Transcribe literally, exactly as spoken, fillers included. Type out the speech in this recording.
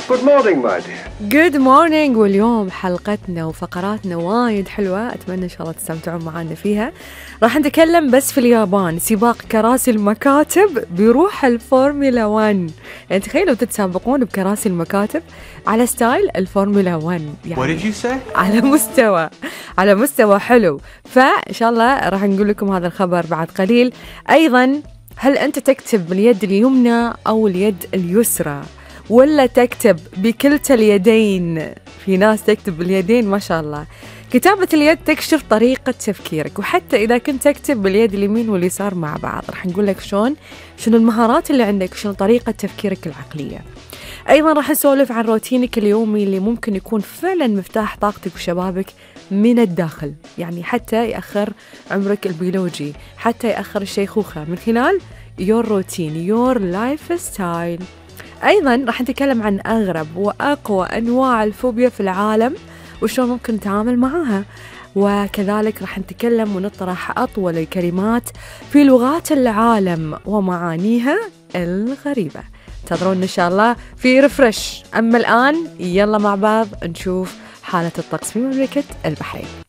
Good morning my dear. Good morning. واليوم حلقتنا وفقراتنا وايد حلوة، أتمنى إن شاء الله تستمتعون معنا فيها. راح نتكلم بس في اليابان سباق كراسي المكاتب بروح الفورمولا واحد. يعني تخيلوا تتسابقون بكراسي المكاتب على ستايل الفورمولا واحد، يعني What did you say? على مستوى على مستوى حلو. فإن شاء الله راح نقول لكم هذا الخبر بعد قليل. أيضا هل أنت تكتب باليد اليمنى أو اليد اليسرى، ولا تكتب بكلتا اليدين؟ في ناس تكتب باليدين ما شاء الله. كتابة اليد تكشف طريقة تفكيرك، وحتى إذا كنت تكتب باليد اليمين واليسار مع بعض راح نقول لك شلون شنو المهارات اللي عندك، شنو طريقة تفكيرك العقلية. أيضا راح نسولف عن روتينك اليومي اللي ممكن يكون فعلا مفتاح طاقتك وشبابك من الداخل، يعني حتى يأخر عمرك البيولوجي، حتى يأخر الشيخوخة من خلال your routine your lifestyle. أيضاً راح نتكلم عن أغرب وأقوى أنواع الفوبيا في العالم وشلون ممكن نتعامل معها، وكذلك راح نتكلم ونطرح أطول الكلمات في لغات العالم ومعانيها الغريبة. انتظرونا إن شاء الله في ريفرش. أما الآن يلا مع بعض نشوف حالة الطقس في مملكة البحرين.